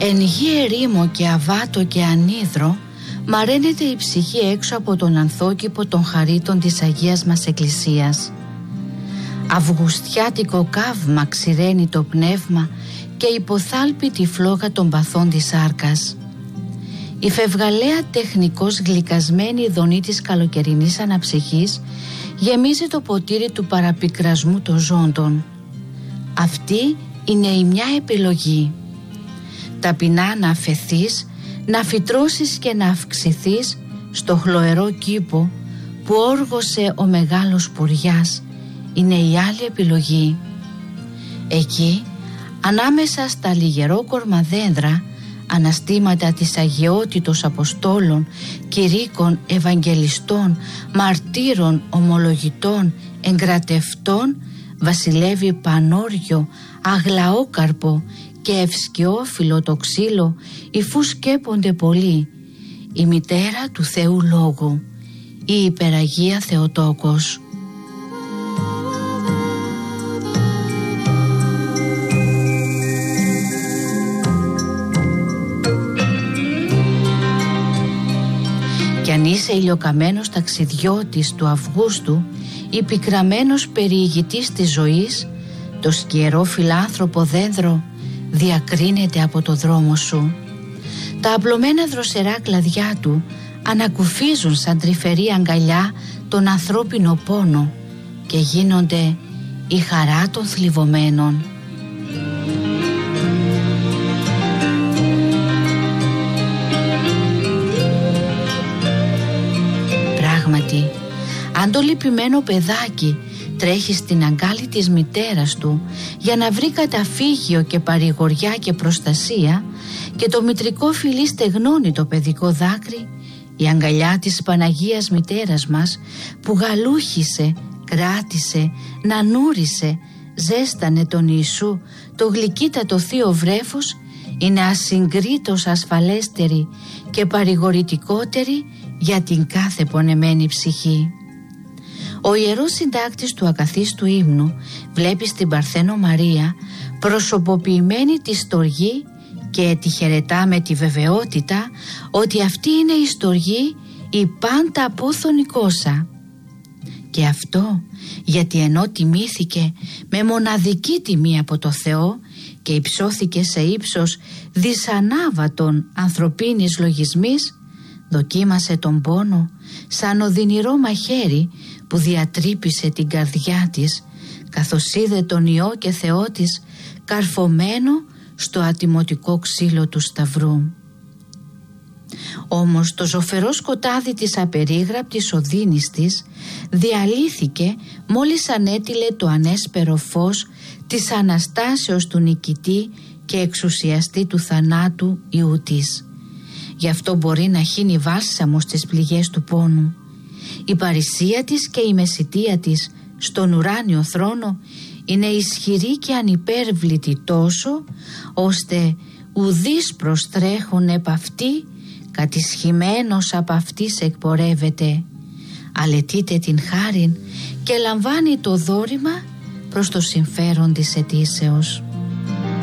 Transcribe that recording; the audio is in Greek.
Εν γη ερήμο και αβάτο και ανίδρο, μαραίνεται η ψυχή έξω από τον ανθόκηπο των χαρίτων της Αγίας μας Εκκλησίας. Αυγουστιάτικο καύμα ξηραίνει το πνεύμα και υποθάλπει τη φλόγα των παθών της σάρκας. Η φευγαλαία τεχνικώς γλυκασμένη δονή της καλοκαιρινής αναψυχής γεμίζει το ποτήρι του παραπικρασμού των ζώντων. Αυτή είναι η μια επιλογή. Ταπεινά να αφεθείς, να φυτρώσεις και να αυξηθείς στο χλωερό κήπο που όργωσε ο μεγάλος Πουριάς, είναι η άλλη επιλογή. Εκεί, ανάμεσα στα λιγερόκορμα δέντρα, αναστήματα της αγιότητος Αποστόλων, κηρύκων, Ευαγγελιστών, μαρτύρων, ομολογητών, εγκρατευτών, βασιλεύει πανόριο, αγλαόκαρπο και ευσκαιόφυλλο το ξύλο, υφού σκέπονται πολλοί, η μητέρα του Θεού Λόγου, η υπεραγία Θεοτόκος. Κι αν είσαι ηλιοκαμένος ταξιδιώτης του Αυγούστου ή πικραμένος περιηγητής της ζωής, το σκιερό φιλάνθρωπο δέντρο διακρίνεται από το δρόμο σου. Τα απλωμένα δροσερά κλαδιά του ανακουφίζουν σαν τρυφερή αγκαλιά τον ανθρώπινο πόνο και γίνονται η χαρά των θλιβωμένων. Πράγματι, αν το λυπημένο παιδάκι τρέχει στην αγκάλη της μητέρας του για να βρει καταφύγιο και παρηγοριά και προστασία και το μητρικό φιλί στεγνώνει το παιδικό δάκρυ, η αγκαλιά της Παναγίας Μητέρας μας που γαλούχησε, κράτησε, νανούρισε, ζέστανε τον Ιησού, το γλυκύτατο θείο βρέφος, είναι ασυγκρίτως ασφαλέστερη και παρηγορητικότερη για την κάθε πονεμένη ψυχή. Ο Ιερός Συντάκτης του ακαθίστου ύμνου βλέπει στην Παρθένο Μαρία προσωποποιημένη τη στοργή και τη χαιρετά με τη βεβαιότητα ότι αυτή είναι η στοργή η πάντα απόθωνη κόσα. Και αυτό γιατί ενώ τιμήθηκε με μοναδική τιμή από το Θεό και υψώθηκε σε ύψος δυσανάβατον ανθρωπίνης λογισμής, δοκίμασε τον πόνο σαν οδυνηρό μαχαίρι που διατρύπησε την καρδιά της, καθώς είδε τον Υιό και Θεό της καρφωμένο στο ατιμωτικό ξύλο του Σταυρού. Όμως το ζωφερό σκοτάδι της απερίγραπτης οδύνης της διαλύθηκε μόλις ανέτειλε το ανέσπερο φως της Αναστάσεως του νικητή και εξουσιαστή του θανάτου Υιού της. Γι' αυτό μπορεί να χύνει βάλσαμο στις πληγές του πόνου. Η παρησία της και η μεσιτεία της στον ουράνιο θρόνο είναι ισχυρή και ανυπέρβλητη τόσο, ώστε ουδείς προστρέχουν επ' αυτή, κατησχημένος απ' αυτής εκπορεύεται. Αλετείται την χάριν και λαμβάνει το δόρημα προς το συμφέρον της αιτήσεως.